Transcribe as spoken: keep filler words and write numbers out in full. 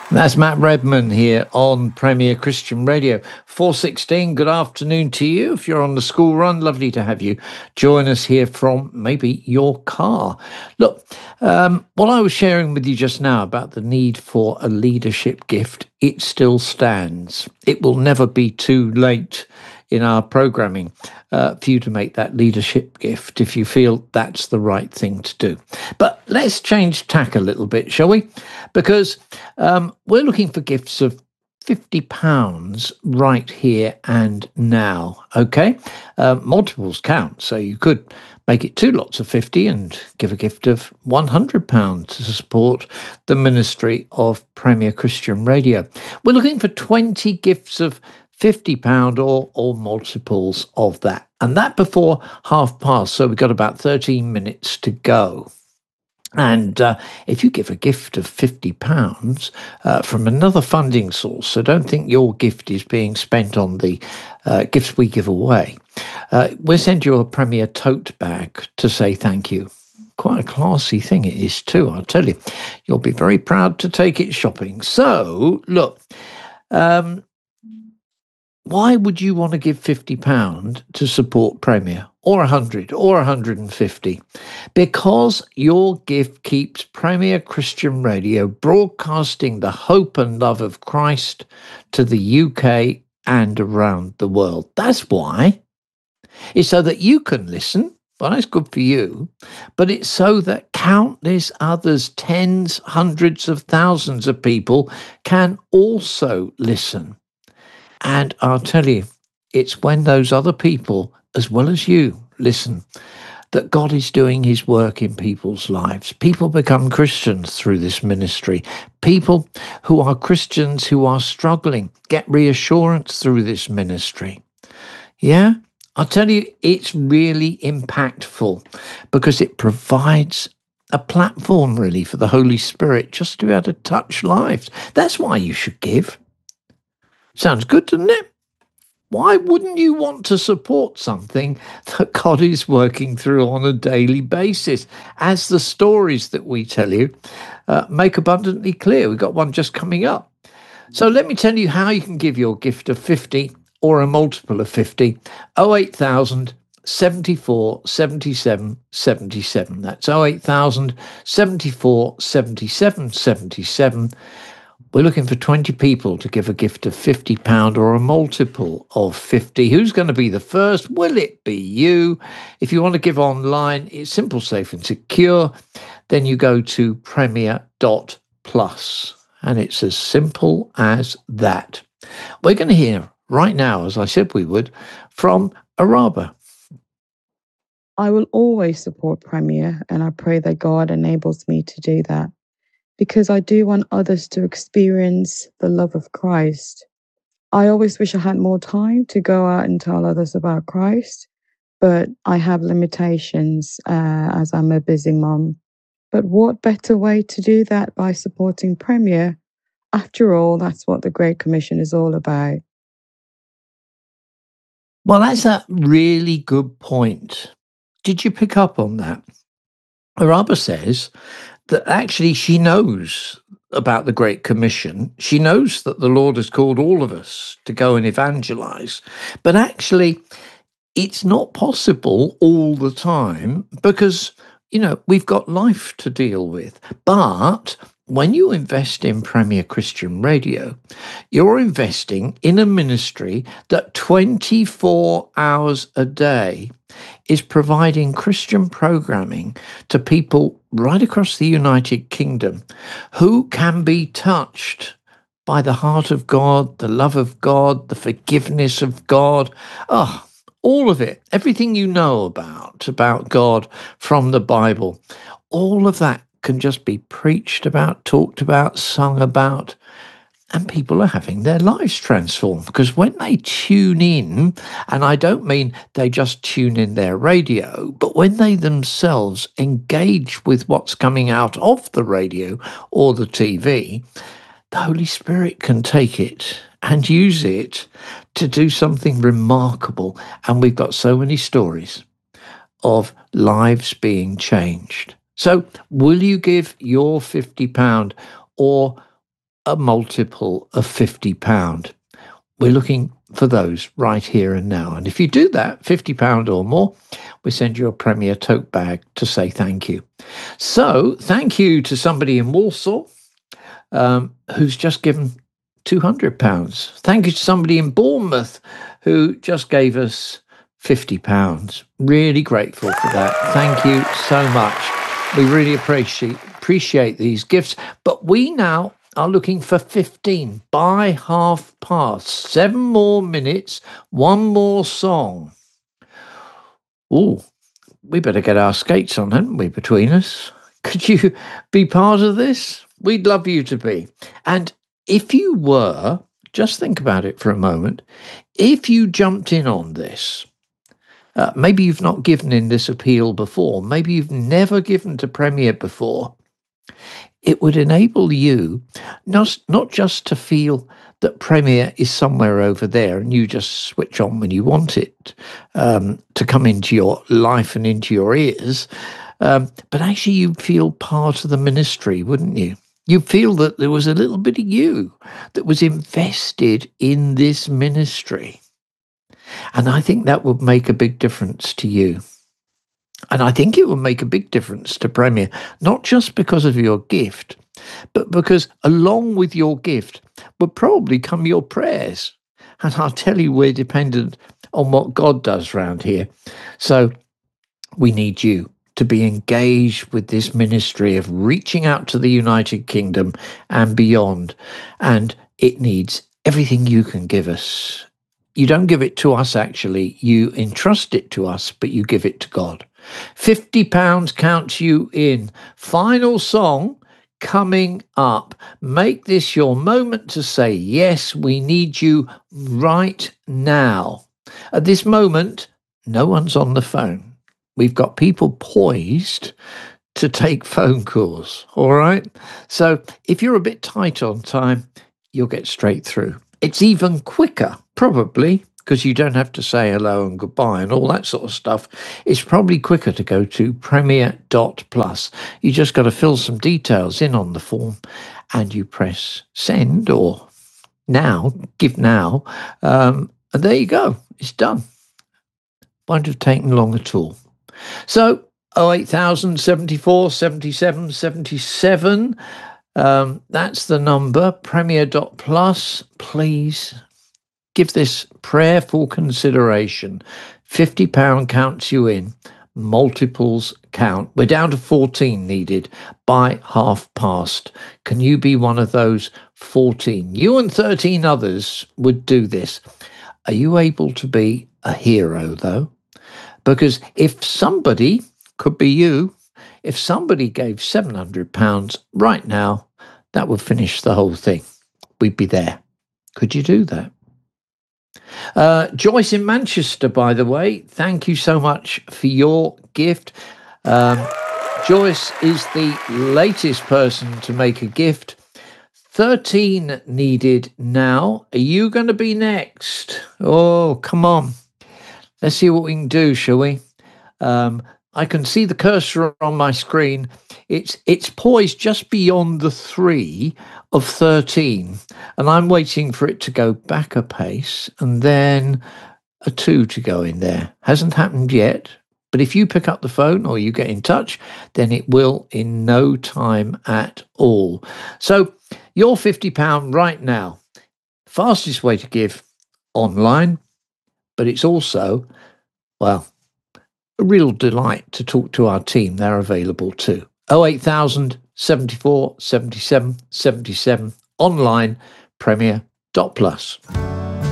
That's Matt Redman here on Premier Christian Radio. four sixteen, good afternoon to you. If you're on the school run, lovely to have you join us here from maybe your car. Look, um, what I was sharing with you just now about the need for a leadership gift, it still stands. It will never be too late in our programming uh, for you to make that leadership gift if you feel that's the right thing to do. But let's change tack a little bit, shall we? Because um, we're looking for gifts of fifty pounds right here and now, okay? Uh, multiples count, so you could make it two lots of fifty and give a gift of one hundred pounds to support the ministry of Premier Christian Radio. We're looking for twenty gifts of fifty pounds or, or multiples of that. And that before half past, so we've got about thirteen minutes to go. And uh, if you give a gift of fifty pounds uh, from another funding source, so don't think your gift is being spent on the uh, gifts we give away, uh, we'll send you a Premier tote bag to say thank you. Quite a classy thing it is too, I'll tell you. You'll be very proud to take it shopping. So, look, um, why would you want to give fifty pounds to support Premier, or one hundred, or one hundred fifty? Because your gift keeps Premier Christian Radio broadcasting the hope and love of Christ to the U K and around the world. That's why. It's so that you can listen. Well, that's good for you. But it's so that countless others, tens, hundreds of thousands of people can also listen. And I'll tell you, it's when those other people, as well as you, listen, that God is doing his work in people's lives. People become Christians through this ministry. People who are Christians who are struggling get reassurance through this ministry. Yeah, I'll tell you, it's really impactful because it provides a platform really for the Holy Spirit just to be able to touch lives. That's why you should give. Sounds good, doesn't it? Why wouldn't you want to support something that God is working through on a daily basis? As the stories that we tell you uh, make abundantly clear. We've got one just coming up. So let me tell you how you can give your gift of fifty or a multiple of fifty. oh eight thousand, seventy-four, seventy-seven, seventy-seven. That's oh eight thousand, seventy-four, seventy-seven, seventy-seven. We're looking for twenty people to give a gift of fifty pounds or a multiple of fifty. Who's going to be the first? Will it be you? If you want to give online, it's simple, safe and secure. Then you go to premier dot plus. And it's as simple as that. We're going to hear right now, as I said we would, from Araba. I will always support Premier, and I pray that God enables me to do that, because I do want others to experience the love of Christ. I always wish I had more time to go out and tell others about Christ, but I have limitations uh, as I'm a busy mom. But what better way to do that by supporting Premier? After all, that's what the Great Commission is all about. Well, that's a really good point. Did you pick up on that? Araba says that actually she knows about the Great Commission. She knows that the Lord has called all of us to go and evangelize. But actually, it's not possible all the time because, you know, we've got life to deal with. But when you invest in Premier Christian Radio, you're investing in a ministry that twenty-four hours a day is providing Christian programming to people right across the United Kingdom who can be touched by the heart of God, the love of God, the forgiveness of God. Oh, all of it, everything you know about, about God from the Bible, all of that can just be preached about, talked about, sung about, and people are having their lives transformed. Because when they tune in, and I don't mean they just tune in their radio, but when they themselves engage with what's coming out of the radio or the T V, the Holy Spirit can take it and use it to do something remarkable. And we've got so many stories of lives being changed. So will you give your fifty pounds or a multiple of fifty pounds. We're looking for those right here and now. And if you do that, fifty pounds or more, we send you a Premier tote bag to say thank you. So thank you to somebody in Walsall um, who's just given two hundred pounds. Thank you to somebody in Bournemouth who just gave us fifty pounds. Really grateful for that. Thank you so much. We really appreciate appreciate these gifts. But we now are looking for fifteen by half past. Seven more minutes, one more song. Oh, we better get our skates on, haven't we, between us? Could you be part of this? We'd love you to be. And if you were, just think about it for a moment. If you jumped in on this, uh, maybe you've not given in this appeal before, maybe you've never given to Premier before, it would enable you not, not just to feel that Premier is somewhere over there and you just switch on when you want it um, to come into your life and into your ears, um, but actually you'd feel part of the ministry, wouldn't you? You'd feel that there was a little bit of you that was invested in this ministry. And I think that would make a big difference to you. And I think it will make a big difference to Premier, not just because of your gift, but because along with your gift would probably come your prayers. And I'll tell you, we're dependent on what God does around here. So we need you to be engaged with this ministry of reaching out to the United Kingdom and beyond. And it needs everything you can give us. You don't give it to us, actually. You entrust it to us, but you give it to God. fifty pounds counts you in. Final song coming up. Make this your moment to say, yes, we need you right now. At this moment, no one's on the phone. We've got people poised to take phone calls, all right? So if you're a bit tight on time, you'll get straight through. It's even quicker, probably, because you don't have to say hello and goodbye and all that sort of stuff. It's probably quicker to go to premier dot plus. You just got to fill some details in on the form and you press send or now, give now, um, and there you go. It's done. Won't have taken long at all. So oh eight thousand seventy-four seventy-seven seventy-seven, um, that's the number, premier dot plus. Please give this prayerful consideration. fifty pounds counts you in. Multiples count. We're down to fourteen needed by half past. Can you be one of those fourteen? You and thirteen others would do this. Are you able to be a hero, though? Because if somebody, could be you, if somebody gave seven hundred pounds right now, that would finish the whole thing. We'd be there. Could you do that? Uh, Joyce in Manchester, by the way, thank you so much for your gift. Um, Joyce is the latest person to make a gift. thirteen needed now. Are you going to be next? Oh, come on. Let's see what we can do, shall we? Um, I can see the cursor on my screen. It's it's poised just beyond the three of thirteen. And I'm waiting for it to go back a pace and then a two to go in there. Hasn't happened yet. But if you pick up the phone or you get in touch, then it will in no time at all. So your fifty pounds right now, fastest way to give online. But it's also, well, a real delight to talk to our team. They're available too. oh eight thousand seventy-four seventy-seven seventy-seven online, premier dot plus.